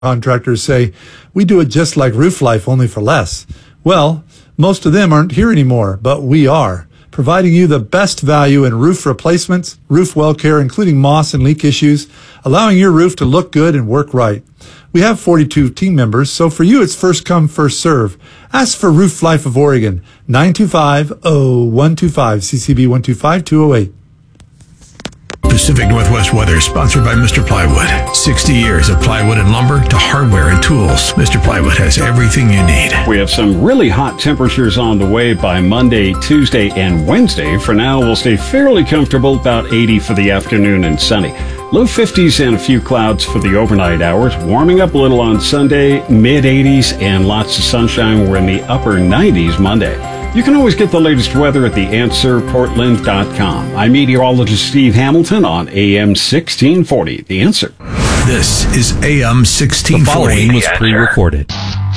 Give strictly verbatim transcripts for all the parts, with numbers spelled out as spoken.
Contractors say, we do it just like Roof Life, only for less. Well, most of them aren't here anymore, but we are, providing you the best value in roof replacements, roof well care, including moss and leak issues, allowing your roof to look good and work right. We have forty-two team members, so for you it's first come, first serve. Ask for Roof Life of Oregon, nine two five, oh one two five, C C B one two five, two oh eight. Pacific Northwest Weather is sponsored by Mister Plywood. sixty years of plywood and lumber to hardware and tools. Mister Plywood has everything you need. We have some really hot temperatures on the way by Monday, Tuesday, and Wednesday. For now, we'll stay fairly comfortable, about eighty for the afternoon and sunny. Low fifties and a few clouds for the overnight hours. Warming up a little on Sunday, mid eighties, and lots of sunshine. We're in the upper nineties Monday. You can always get the latest weather at the answer portland dot com. I'm meteorologist Steve Hamilton on A M sixteen forty. The Answer. This is A M sixteen forty. The following was pre-recorded.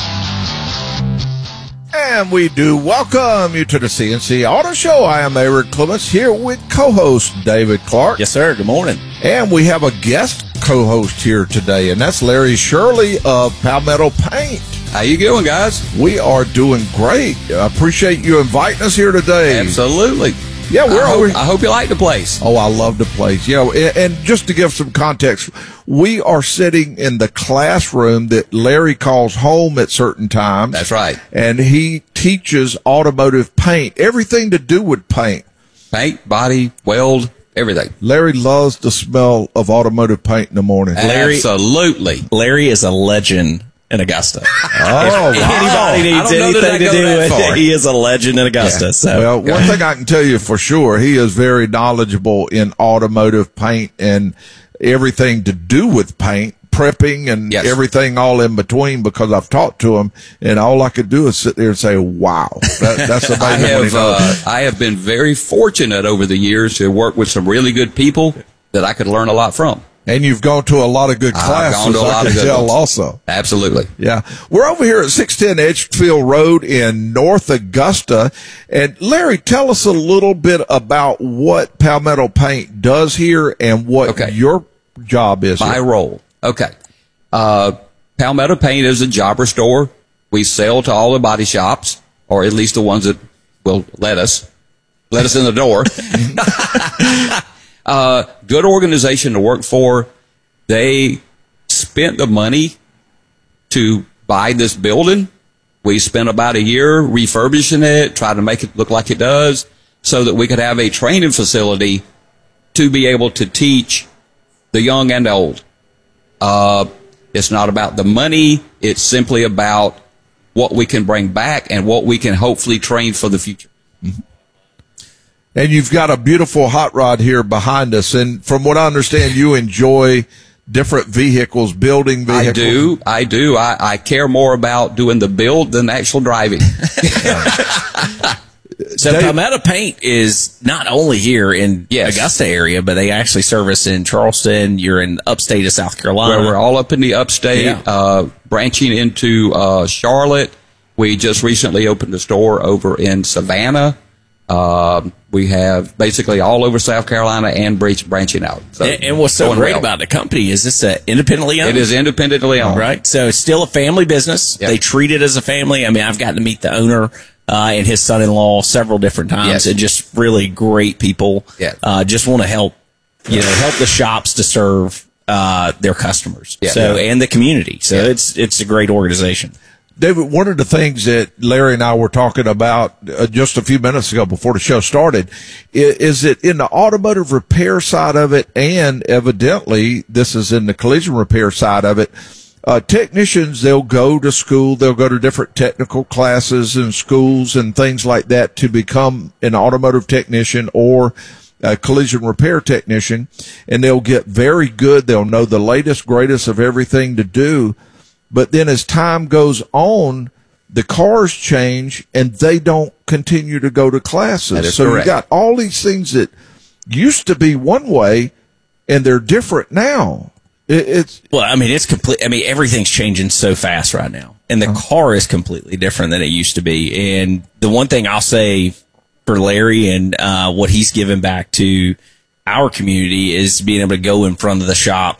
And we do welcome you to the C N C Auto Show. I am Eric Clements here with co-host David Clark. Yes, sir. Good morning. And we have a guest co-host here today, and that's Larry Shirley of Palmetto Paint. How you doing, guys? We are doing great. I appreciate you inviting us here today. Absolutely. Yeah, we're I over. hope, I hope you like the place. Oh, I love the place. You know, and, and just to give some context, we are sitting in the classroom that Larry calls home at certain times. That's right. And he teaches automotive paint, everything to do with paint. Paint, body, weld, everything. Larry loves the smell of automotive paint in the morning. Larry, Absolutely. Larry is a legend in Augusta. Oh, if wow. anybody needs anything to do with it, he is a legend in Augusta. Yeah. So. Well, one thing I can tell you for sure, he is very knowledgeable in automotive paint and everything to do with paint, prepping and yes. everything all in between, because I've talked to him and all I could do is sit there and say, wow, that, that's amazing. I, what he have, knows. uh, I have been very fortunate over the years to work with some really good people that I could learn a lot from. And you've gone to a lot of good classes, I've gone to a lot I can of good tell ones. also. Absolutely. Yeah. We're over here at six ten Edgefield Road in North Augusta. And Larry, tell us a little bit about what Palmetto Paint does here and what Okay. your job is. My here. role. Okay. Uh, Palmetto Paint is a jobber store. We sell to all the body shops, or at least the ones that will let us, let us in the door. Uh, good organization to work for. They spent the money to buy this building. We spent about a year refurbishing it, trying to make it look like it does, so that we could have a training facility to be able to teach the young and the old. Uh, it's not about the money. It's simply about what we can bring back and what we can hopefully train for the future. Mm-hmm. And you've got a beautiful hot rod here behind us. And from what I understand, you enjoy different vehicles, building vehicles. I do. I do. I, I care more about doing the build than actual driving. So Dave, Palmetto Paint is not only here in Yes. Augusta area, but they actually service in Charleston. You're in upstate of South Carolina. Where we're all up in the upstate, Yeah. uh, branching into uh, Charlotte. We just recently opened a store over in Savannah. Uh, we have basically all over South Carolina and branch, branching out. So and, and what's so going great well. about the company is it's uh, independently owned. It is independently owned. Right. So it's still a family business. Yep. They treat it as a family. I mean, I've gotten to meet the owner uh, and his son-in-law several different times. Yes. And just really great people. Yes. Uh, just want to help, you know, help the shops to serve uh, their customers. Yeah. So Yeah. and the community. So Yeah. it's it's a great organization. David, one of the things that Larry and I were talking about uh, just a few minutes ago before the show started is, is that in the automotive repair side of it, and evidently this is in the collision repair side of it, uh, technicians, they'll go to school, they'll go to different technical classes and schools and things like that to become an automotive technician or a collision repair technician, and they'll get very good. They'll know the latest, greatest of everything to do. But then as time goes on, the cars change and they don't continue to go to classes. That is so correct. you got all these things that used to be one way and they're different now. It, it's Well, I mean, it's complete. I mean, everything's changing so fast right now, and the car is completely different than it used to be. And the one thing I'll say for Larry and uh, what he's given back to our community is being able to go in front of the shops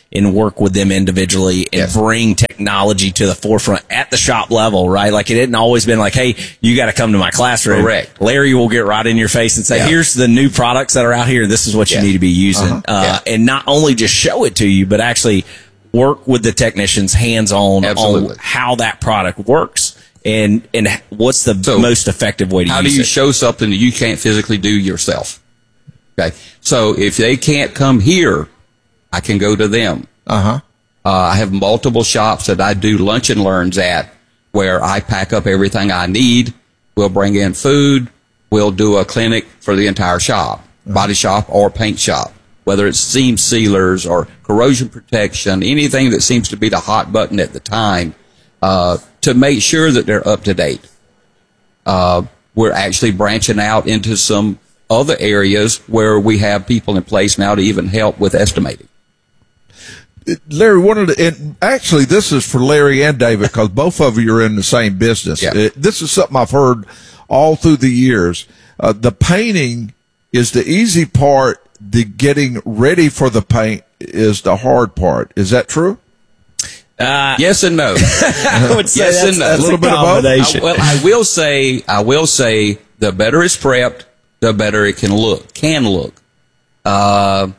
and work with them individually and Yes. bring technology to the forefront at the shop level, right? Like it hadn't always been like, hey, you got to come to my classroom. Correct. Larry will get right in your face and say, Yeah. here's the new products that are out here. This is what you Yeah. need to be using. Uh-huh. Uh, Yeah. and not only just show it to you, but actually work with the technicians hands on Absolutely. on how that product works and, and what's the So, most effective way to How use do you it. show something that you can't physically do yourself? Okay. So if they can't come here, I can go to them. Uh-huh. Uh, I have multiple shops that I do lunch and learns at where I pack up everything I need. We'll bring in food. We'll do a clinic for the entire shop, body shop or paint shop, whether it's seam sealers or corrosion protection, anything that seems to be the hot button at the time, uh, to make sure that they're up to date. Uh, we're actually branching out into some other areas where we have people in place now to even help with estimating. Larry, one of the, and actually this is for Larry and David because both of you are in the same business. Yeah. It- this is something I've heard all through the years. Uh, the painting is the easy part. The getting ready for the paint is the hard part. Is that true? Uh, Yes and no. I would say Yes that's, and no. that's A little a bit of both? combination. I, well, I will say, I will say, the better it's prepped, the better it can look. Can look. Uh,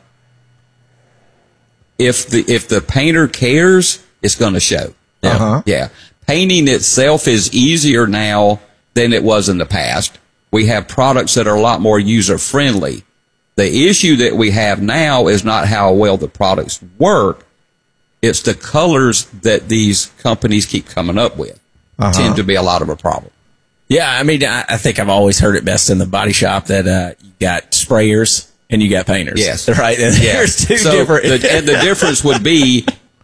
if the if the painter cares, it's going to show. Yeah. Uh-huh. Yeah. Painting itself is easier now than it was in the past. We have products that are a lot more user friendly. The issue that we have now is not how well the products work. It's the colors that these companies keep coming up with Uh-huh. tend to be a lot of a problem. Yeah, I mean, I, I think I've always heard it best in the body shop that uh, you got sprayers and you got painters. Yes. Right? And there's two So different. the, and the difference would be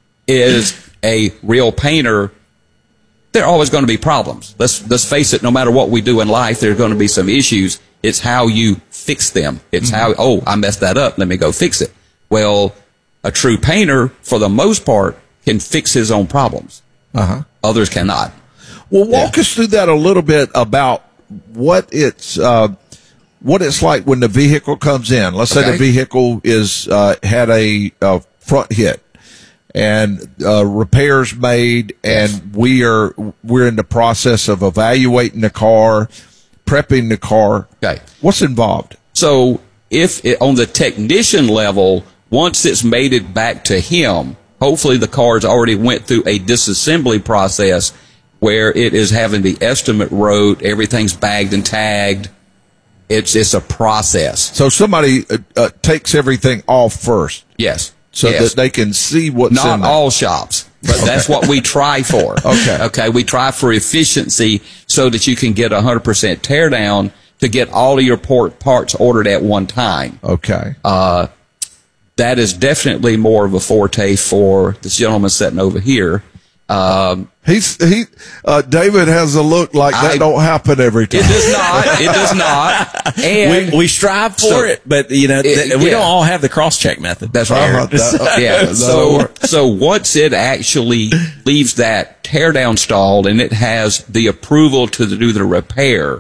is a real painter. There are always going to be problems. Let's let's face it. No matter what we do in life, there's going to be some issues. It's how you fix them. It's Mm-hmm. how oh I messed that up. Let me go fix it. Well, a true painter, for the most part, can fix his own problems. Uh-huh. Others cannot. Well, walk us through that a little bit about what it's uh, what it's like when the vehicle comes in. Let's say Okay. the vehicle is uh, had a, uh front hit and uh, repairs made, and we are we're in the process of evaluating the car, prepping the car. Okay. What's involved? So if it, on the technician level, once it's made it back to him, hopefully the car's already went through a disassembly process where it is having the estimate wrote, everything's bagged and tagged. It's it's a process. So somebody uh, uh, takes everything off first, Yes. so yes. that they can see what's Not in there. all shops, but that's what we try for. Okay. Okay. We try for efficiency so that you can get a hundred percent tear down to get all of your port parts ordered at one time. Okay. Uh, that is definitely more of a forte for this gentleman sitting over here. Um, He's he. Uh, David has a look like that I- don't happen every time. it does not. It does not. And we, we strive for So- it, but you know, th- It- we yeah. don't all have the cross check method. that's right. Uh-huh. That- Yeah. that'll So, work. so once it actually leaves that tear down stalled and it has the approval to do the repair,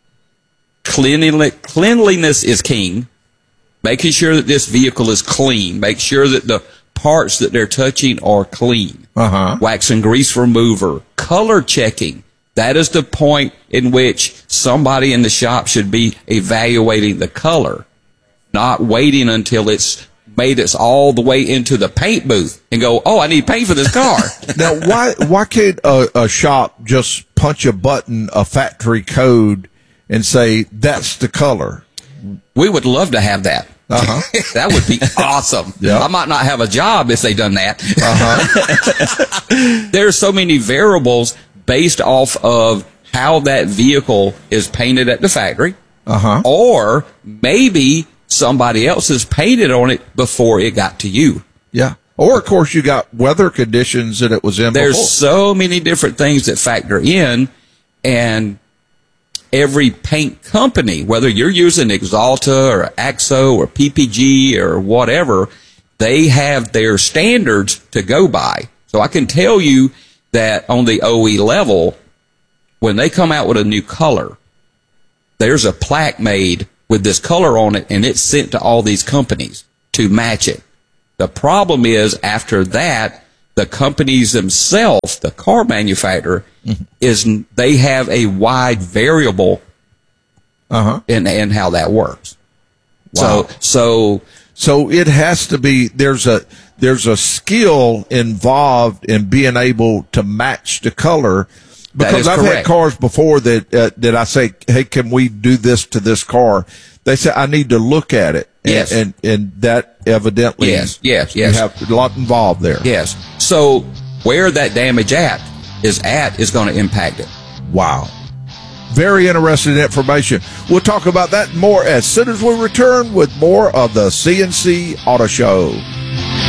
cleanliness, cleanliness is king. Making sure that this vehicle is clean. Make sure that the parts that they're touching are clean. Uh-huh. Wax and grease remover. Color checking. That is the point in which somebody in the shop should be evaluating the color, not waiting until it's made us all the way into the paint booth and go, oh, I need paint for this car. Now, why why can't a, a shop just punch a button, a factory code, and say that's the color? We would love to have that. Uh-huh. That would be awesome. Yeah. I might not have a job if they done that. Uh-huh. There's so many variables based off of how that vehicle is painted at the factory. Uh-huh. Or maybe somebody else has painted on it before it got to you. Yeah. Or of course you got weather conditions that it was in There's before. so many different things that factor in, and every paint company, whether you're using Axalta or Axo or P P G or whatever, they have their standards to go by. So I can tell you that on the O E level, when they come out with a new color, there's a plaque made with this color on it, and it's sent to all these companies to match it. The problem is after that, the companies themselves, the car manufacturer, mm-hmm. is they have a wide variable uh-huh. in in how that works. Wow. So so so it has to be there's a there's a skill involved in being able to match the color. Because I've correct. had cars before that uh, that I say, hey, can we do this to this car? They say I need to look at it. And, yes. and and that evidently yes, yes, yes. you have a lot involved there. Yes. So where that damage at is at is going to impact it. Wow. Very interesting information. We'll talk about that more as soon as we return with more of the C N C Auto Show.